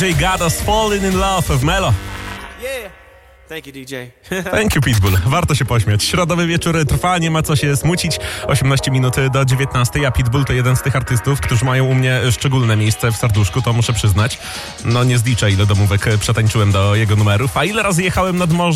DJ Gadas Falling in Love w Melo. Yeah. Thank you, DJ. Thank you, Pitbull. Warto się pośmiać. Środowy wieczór trwa, nie ma co się smucić. 18 minut do 19, a Pitbull to jeden z tych artystów, którzy mają u mnie szczególne miejsce w serduszku, to muszę przyznać. No nie zliczę, ile domówek przetańczyłem do jego numerów, a ile razy jechałem nad morze